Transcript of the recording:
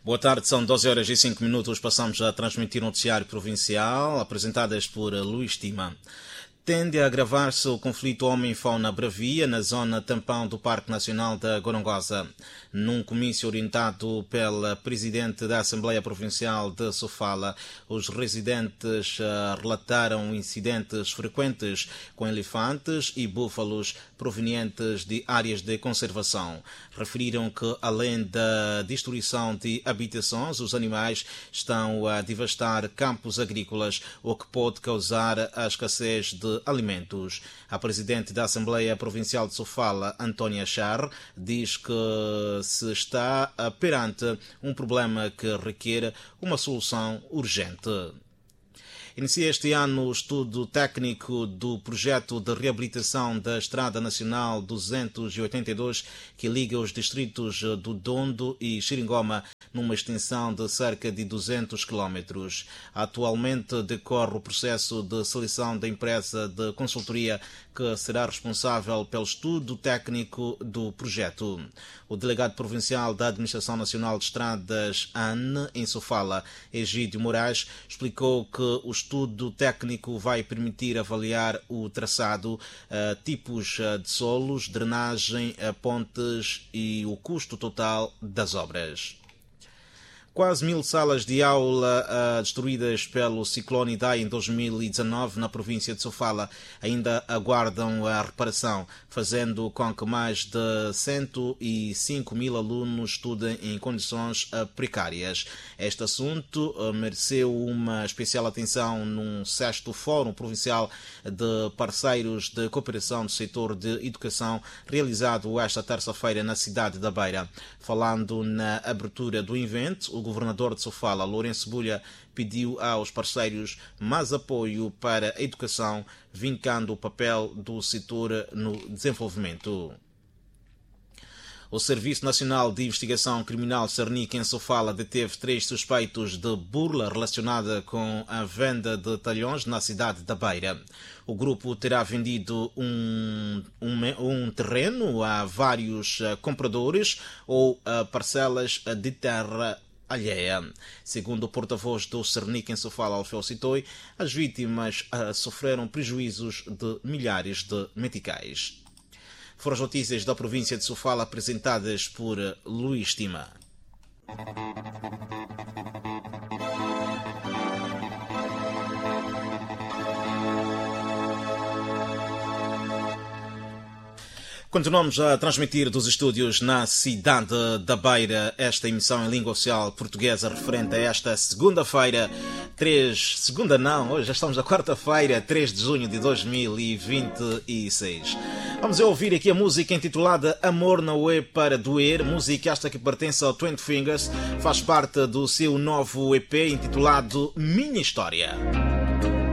Boa tarde, são 12 horas e 5 minutos. Passamos a transmitir um noticiário provincial, apresentadas por Luís Tima. Tende a agravar-se o conflito homem-fauna bravia na zona tampão do Parque Nacional da Gorongosa. Num comício orientado pela Presidente da Assembleia Provincial de Sofala, os residentes relataram incidentes frequentes com elefantes e búfalos provenientes de áreas de conservação. Referiram que, além da destruição de habitações, os animais estão a devastar campos agrícolas, o que pode causar a escassez de alimentos. A Presidente da Assembleia Provincial de Sofala, Antônia Char, diz que se está perante um problema que requer uma solução urgente. Inicia este ano o estudo técnico do projeto de reabilitação da Estrada Nacional 282 que liga os distritos do Dondo e Xiringoma numa extensão de cerca de 200 km. Atualmente decorre o processo de seleção da empresa de consultoria que será responsável pelo estudo técnico do projeto. O delegado provincial da Administração Nacional de Estradas, ANE, em Sofala, Egídio Moraes, explicou que o estudo técnico vai permitir avaliar o traçado, tipos de solos, drenagem, pontes e o custo total das obras. Quase 1000 salas de aula destruídas pelo ciclone Idai em 2019 na província de Sofala ainda aguardam a reparação, fazendo com que mais de 105 mil alunos estudem em condições precárias. Este assunto mereceu uma especial atenção num 6º Fórum Provincial de Parceiros de Cooperação do Setor de Educação, realizado esta terça-feira na cidade da Beira. Falando na abertura do evento, o governador de Sofala, Lourenço Bulha, pediu aos parceiros mais apoio para a educação, vincando o papel do setor no desenvolvimento. O Serviço Nacional de Investigação Criminal Cernic em Sofala deteve 3 suspeitos de burla relacionada com a venda de talhões na cidade da Beira. O grupo terá vendido um terreno a vários compradores ou parcelas de terra alheia. Segundo o porta-voz do Cernic em Sofala, Alfeu Citoi, as vítimas sofreram prejuízos de milhares de meticais. Foram as notícias da província de Sofala apresentadas por Luís Tima. Continuamos a transmitir dos estúdios na cidade da Beira esta emissão em língua oficial portuguesa referente a esta segunda-feira, hoje já estamos na quarta-feira, 3 de junho de 2026. Vamos ouvir aqui a música intitulada Amor Não É Para Doer, música esta que pertence ao 20 Fingers, faz parte do seu novo EP intitulado Minha História.